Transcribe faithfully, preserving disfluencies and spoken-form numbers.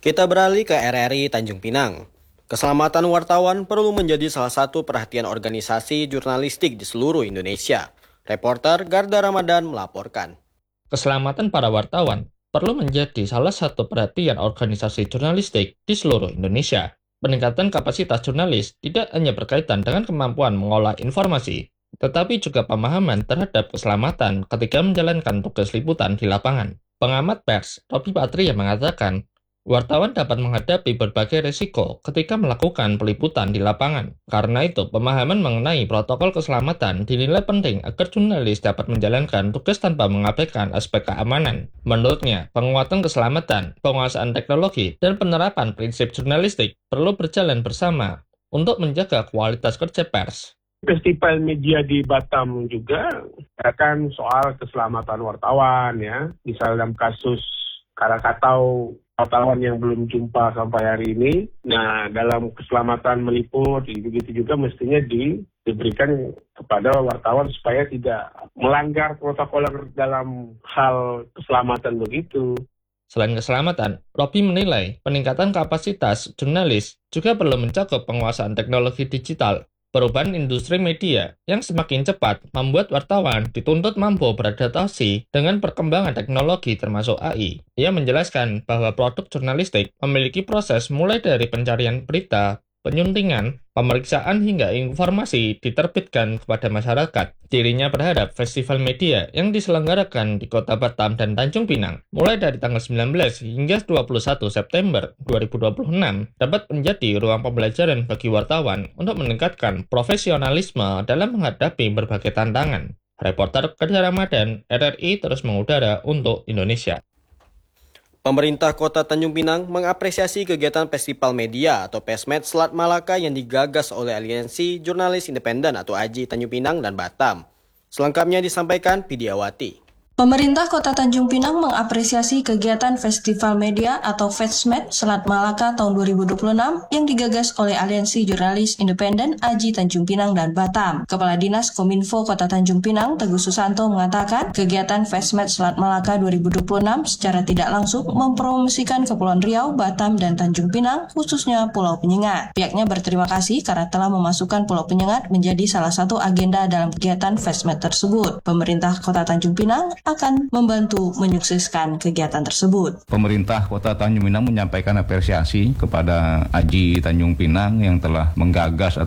Kita beralih ke R R I Tanjung Pinang. Keselamatan wartawan perlu menjadi salah satu perhatian organisasi jurnalistik di seluruh Indonesia. Reporter Garda Ramadan melaporkan. Keselamatan para wartawan perlu menjadi salah satu perhatian organisasi jurnalistik di seluruh Indonesia. Peningkatan kapasitas jurnalis tidak hanya berkaitan dengan kemampuan mengolah informasi, tetapi juga pemahaman terhadap keselamatan ketika menjalankan tugas liputan di lapangan. Pengamat pers, Robi Patria mengatakan, wartawan dapat menghadapi berbagai risiko ketika melakukan peliputan di lapangan. Karena itu, pemahaman mengenai protokol keselamatan dinilai penting agar jurnalis dapat menjalankan tugas tanpa mengabaikan aspek keamanan. Menurutnya, penguatan keselamatan, penguasaan teknologi, dan penerapan prinsip jurnalistik perlu berjalan bersama untuk menjaga kualitas kerja pers. Festival media di Batam juga akan soal keselamatan wartawan, ya. Misal dalam kasus Krakatau, wartawan yang belum jumpa sampai hari ini. Nah, dalam keselamatan meliput, begitu juga mestinya di, diberikan kepada wartawan supaya tidak melanggar protokol dalam hal keselamatan begitu. Selain keselamatan, Robi menilai peningkatan kapasitas jurnalis juga perlu mencakup penguasaan teknologi digital. Perubahan industri media yang semakin cepat membuat wartawan dituntut mampu beradaptasi dengan perkembangan teknologi termasuk A I. Ia menjelaskan bahwa produk jurnalistik memiliki proses mulai dari pencarian berita, penyuntingan, pemeriksaan hingga informasi diterbitkan kepada masyarakat. Dirinya berharap festival media yang diselenggarakan di Kota Batam dan Tanjung Pinang mulai dari tanggal sembilan belas hingga dua puluh satu September dua ribu dua puluh enam dapat menjadi ruang pembelajaran bagi wartawan untuk meningkatkan profesionalisme dalam menghadapi berbagai tantangan. Reporter Garda Ramadan, R R I terus mengudara untuk Indonesia. Pemerintah Kota Tanjung Pinang mengapresiasi kegiatan Festival Media atau Fesmed Selat Malaka yang digagas oleh Aliansi Jurnalis Independen atau A J I Tanjung Pinang dan Batam. Selengkapnya disampaikan Pidiawati. Pemerintah Kota Tanjung Pinang mengapresiasi kegiatan Festival Media atau Fesmed Selat Malaka tahun dua ribu dua puluh enam yang digagas oleh Aliansi Jurnalis Independen A J I Tanjung Pinang dan Batam. Kepala Dinas Kominfo Kota Tanjung Pinang, Teguh Susanto mengatakan kegiatan Fesmed Selat Malaka dua ribu dua puluh enam secara tidak langsung mempromosikan Kepulauan Riau, Batam, dan Tanjung Pinang, khususnya Pulau Penyengat. Pihaknya berterima kasih karena telah memasukkan Pulau Penyengat menjadi salah satu agenda dalam kegiatan Fesmed tersebut. Pemerintah Kota Tanjung Pinang akan membantu menyukseskan kegiatan tersebut. Pemerintah Kota Tanjung Pinang menyampaikan apresiasi kepada A J I Tanjung Pinang yang telah menggagas